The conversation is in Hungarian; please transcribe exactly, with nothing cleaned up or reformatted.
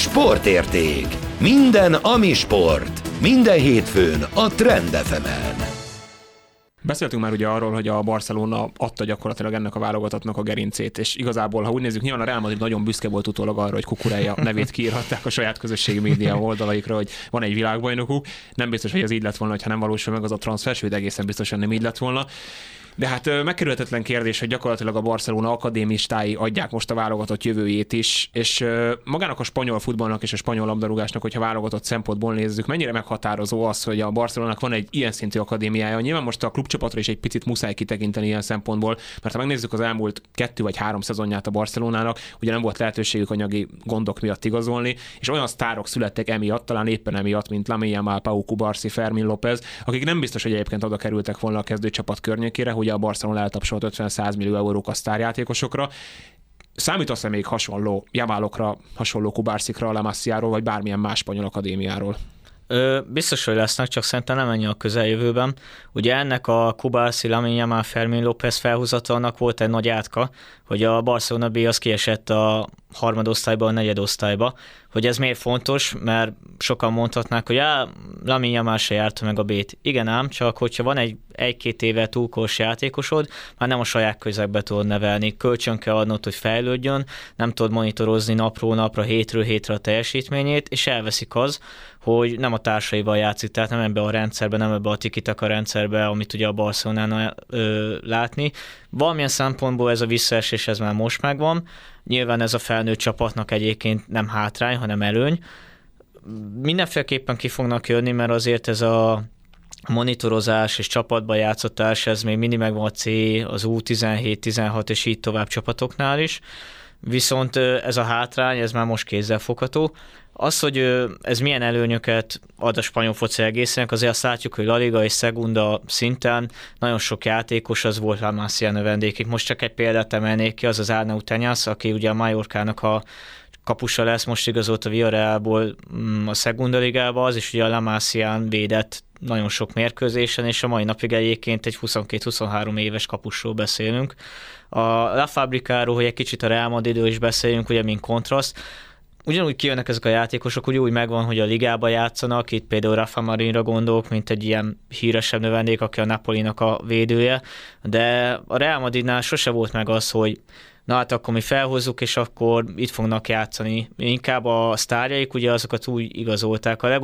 Sportérték. Minden, ami sport. Minden hétfőn a Trend ef emen. Beszéltünk már ugye arról, hogy a Barcelona adta gyakorlatilag ennek a válogatottnak a gerincét, és igazából, ha úgy nézzük, nyilván a Real Madrid nagyon büszke volt utólag arra, hogy Cucurella nevét kiírhatták a saját közösségi média oldalaikra, hogy van egy világbajnokuk. Nem biztos, hogy ez így lett volna, ha nem valósul meg az a transfer, sőt egészen biztosan nem így lett volna. De hát megkerülhetetlen kérdés, hogy gyakorlatilag a Barcelona akadémistái adják most a válogatott jövőjét is, és magának a spanyol futballnak és a spanyol labdarúgásnak, hogyha válogatott szempontból nézzük, mennyire meghatározó az, hogy a Barcelonának van egy ilyen szintű akadémiája. Nyilván most a klubcsapatra is egy picit muszáj kitekinteni ilyen szempontból, mert ha megnézzük az elmúlt kettő vagy három szezonját a Barcelonának, ugye nem volt lehetőségük anyagi gondok miatt igazolni, és olyan sztárok születtek emiatt, talán éppen emiatt, mint Lamine Yamal, Pau Cubarsí, Fermín López, akik nem biztos, hogy egyébként oda kerültek volna a kezdőcsapat környékére, hogy a Barcelona eltapsolt ötven-száz millió eurók a sztárjátékosokra. Számítasz-e még hasonló Yamalokra, hasonló Cubarsikra, La Masiáról, vagy bármilyen más spanyol akadémiáról? Ö, biztos, hogy lesznek, csak szerintem nem ennyi a közeljövőben. Ugye ennek a Cubarsí, Lamine Yamal, Fermín López felhúzatalnak volt egy nagy átka, hogy a Barcelona B az kiesett a harmadosztályba, a negyedosztályba. Hogy ez miért fontos, mert sokan mondhatnák, hogy á, Lamine Yamal se járta meg a B-t. Igen ám, csak hogyha van egy egy-két éve túlkos játékosod, már nem a saját közegbe tudod nevelni, kölcsön kell adnod, hogy fejlődjön, nem tudod monitorozni napról napra, hétről hétre a teljesítményét, és elveszik az, hogy nem a társaival játszik, tehát nem ebbe a rendszerbe, nem ebbe a tiki-taka rendszerbe, amit ugye a Barcelonánál látni. Valamilyen szempontból ez a visszaesés, ez már most megvan. Nyilván ez a felnőtt csapatnak egyébként nem hátrány, hanem előny. Mindenféleképpen ki fognak jönni, mert azért ez a monitorozás és csapatban játszotás, ez még mindig megvan a C, az U tizenhét, tizenhat és így tovább csapatoknál is. Viszont ez a hátrány, ez már most kézzelfogható. Az, hogy ez milyen előnyöket ad a spanyol foci egészének, azért azt látjuk, hogy La Liga és Segunda szinten nagyon sok játékos az volt La Masia növendékig. Most csak egy példát emelnék ki, az az Arnau Tenyász, aki ugye a Mallorcának a kapusa lesz, most igazolt a Villarrealból a Segunda Ligába, az is ugye a La Masián védett nagyon sok mérkőzésen, és a mai napig egyébként egy huszonkettő-huszonhárom éves kapusról beszélünk. A La Fabricáról, hogy egy kicsit a Real Madridról is beszéljünk, ugye mint kontraszt, ugyanúgy kijönnek ezek a játékosok, úgy, úgy megvan, hogy a ligában játszanak, itt például Rafa Marinra gondolok, mint egy ilyen híresebb növendék, aki a Napolinak a védője, de a Real Madridnál sose volt meg az, hogy na hát akkor mi felhozzuk, és akkor itt fognak játszani. Inkább a sztárjaik, ugye azokat úgy igazolták. A